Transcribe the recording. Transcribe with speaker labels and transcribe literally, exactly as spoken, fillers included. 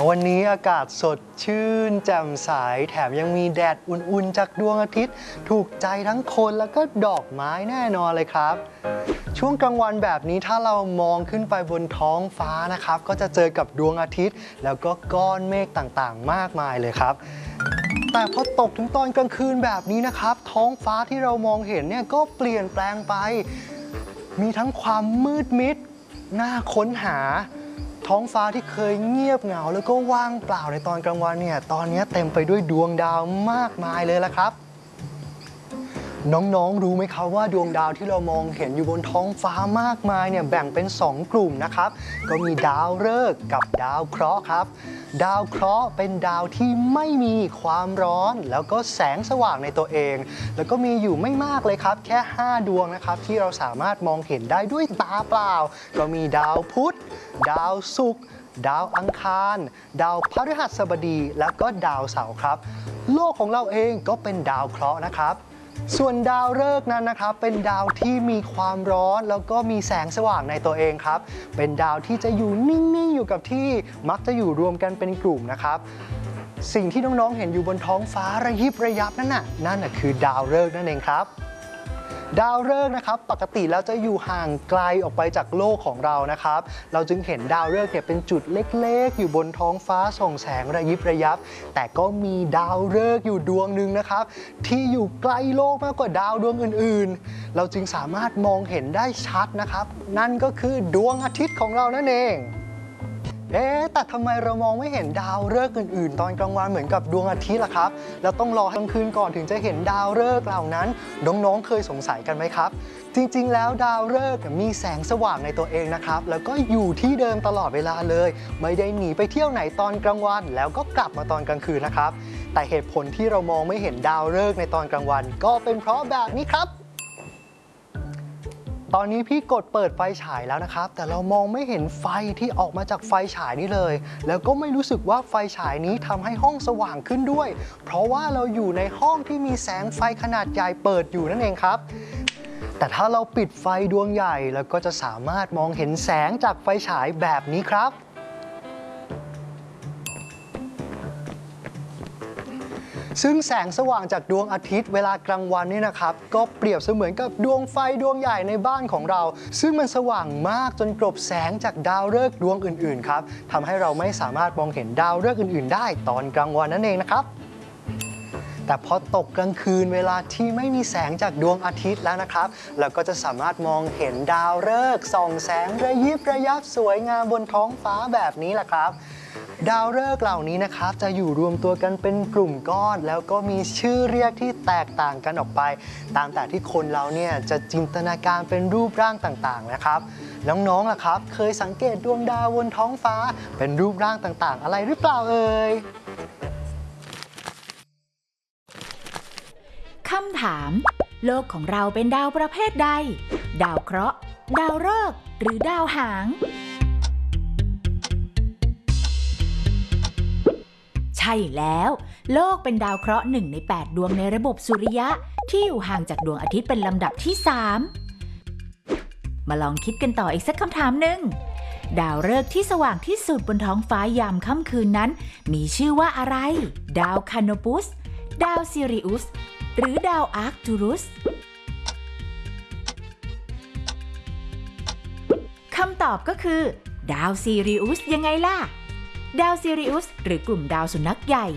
Speaker 1: วันนี้อากาศสดชื่นแจ่มใสแถมยังมีแดดอุ่นๆจากดวงอาทิตย์ถูกใจทั้งคนแล้วก็ดอกไม้แน่นอนเลยครับช่วงกลางวันแบบนี้ถ้าเรามองขึ้นไปบนท้องฟ้านะครับก็จะเจอกับดวงอาทิตย์แล้วก็ก้อนเมฆต่างๆมากมายเลยครับแต่พอตกถึงตอนกลางคืนแบบนี้นะครับท้องฟ้าที่เรามองเห็นเนี่ยก็เปลี่ยนแปลงไปมีทั้งความมืดมิดน่าค้นหาท้องฟ้าที่เคยเงียบเหงาแล้วก็ว่างเปล่าในตอนกลางวันเนี่ยตอนนี้เต็มไปด้วยดวงดาวมากมายเลยละครับน้องๆรู้ไหมครับว่าดวงดาวที่เรามองเห็นอยู่บนท้องฟ้ามากมายเนี่ยแบ่งเป็นสองกลุ่มนะครับก็มีดาวฤกษ์กับดาวเคราะห์ครับดาวเคราะห์เป็นดาวที่ไม่มีความร้อนแล้วก็แสงสว่างในตัวเองแล้วก็มีอยู่ไม่มากเลยครับแค่ห้าดวงนะครับที่เราสามารถมองเห็นได้ด้วยตาเปล่าก็มีดาวพุธดาวศุกร์ดาวอังคารดาวพฤหัสบดีแล้วก็ดาวเสาร์ครับโลกของเราเองก็เป็นดาวเคราะห์นะครับส่วนดาวฤกษ์นั้นนะครับเป็นดาวที่มีความร้อนแล้วก็มีแสงสว่างในตัวเองครับเป็นดาวที่จะอยู่นิ่งๆอยู่กับที่มักจะอยู่รวมกันเป็นกลุ่มนะครับสิ่งที่น้องๆเห็นอยู่บนท้องฟ้าระยิบระยับนั่นน่ะนั่นน่ะคือดาวฤกษ์นั่นเองครับดาวฤกษ์นะครับปกติแล้วจะอยู่ห่างไกลออกไปจากโลกของเรานะครับเราจึงเห็นดาวฤกษ์เนี่ยเป็นจุดเล็กๆอยู่บนท้องฟ้าส่องแสงระยิบระยับแต่ก็มีดาวฤกษ์อยู่ดวงหนึ่งนะครับที่อยู่ไกลโลกมากกว่าดาวดวงอื่นๆเราจึงสามารถมองเห็นได้ชัดนะครับนั่นก็คือดวงอาทิตย์ของเรานั่นเองเอ๊ะแต่ทำไมเรามองไม่เห็นดาวฤกษ์อื่นๆตอนกลางวันเหมือนกับดวงอาทิตย์ล่ะครับแล้วต้องรอกลางคืนก่อนถึงจะเห็นดาวฤกษ์เหล่านั้นน้องๆเคยสงสัยกันไหมครับจริงๆแล้วดาวฤกษ์มีแสงสว่างในตัวเองนะครับแล้วก็อยู่ที่เดิมตลอดเวลาเลยไม่ได้หนีไปเที่ยวไหนตอนกลางวันแล้วก็กลับมาตอนกลางคืนนะครับแต่เหตุผลที่เรามองไม่เห็นดาวฤกษ์ในตอนกลางวันก็เป็นเพราะแบบนี้ครับตอนนี้พี่กดเปิดไฟฉายแล้วนะครับแต่เรามองไม่เห็นไฟที่ออกมาจากไฟฉายนี้เลยแล้วก็ไม่รู้สึกว่าไฟฉายนี้ทำให้ห้องสว่างขึ้นด้วยเพราะว่าเราอยู่ในห้องที่มีแสงไฟขนาดใหญ่เปิดอยู่นั่นเองครับแต่ถ้าเราปิดไฟดวงใหญ่เราก็จะสามารถมองเห็นแสงจากไฟฉายแบบนี้ครับซึ่งแสงสว่างจากดวงอาทิตย์เวลากลางวันนี่นะครับก็เปรียบเสมือนกับดวงไฟดวงใหญ่ในบ้านของเราซึ่งมันสว่างมากจนกลบแสงจากดาวฤกษ์ดวงอื่นๆครับทำให้เราไม่สามารถมองเห็นดาวฤกษ์อื่นๆได้ตอนกลางวันนั่นเองนะครับแต่พอตกกลางคืนเวลาที่ไม่มีแสงจากดวงอาทิตย์แล้วนะครับเราก็จะสามารถมองเห็นดาวฤกษ์ส่องแสงระยิบระยับสวยงามบนท้องฟ้าแบบนี้แหละครับดาวฤกษ์เหล่านี้นะครับจะอยู่รวมตัวกันเป็นกลุ่มก้อนแล้วก็มีชื่อเรียกที่แตกต่างกันออกไปตามแต่ที่คนเราเนี่ยจะจินตนาการเป็นรูปร่างต่างๆนะครับน้องๆล่ะครับเคยสังเกตดวงดาวบนท้องฟ้าเป็นรูปร่างต่างๆอะไรหรือเปล่าเอ่ย
Speaker 2: คำถามโลกของเราเป็นดาวประเภทใดดาวเคราะห์ดาวฤกษ์หรือดาวหางใช่แล้วโลกเป็นดาวเคราะห์หนึ่งในแปดดวงในระบบสุริยะที่อยู่ห่างจากดวงอาทิตย์เป็นลำดับที่สามมาลองคิดกันต่ออีกสักคำถามหนึ่งดาวฤกษ์ที่สว่างที่สุดบนท้องฟ้ายามค่ำคืนนั้นมีชื่อว่าอะไรดาวคาโนปุสดาวซิริอุสหรือดาวอาร์คตูรุสคำตอบก็คือดาวซิริอุสยังไงล่ะดาวซิริอุสหรือกลุ่มดาวสุนัขใหญ่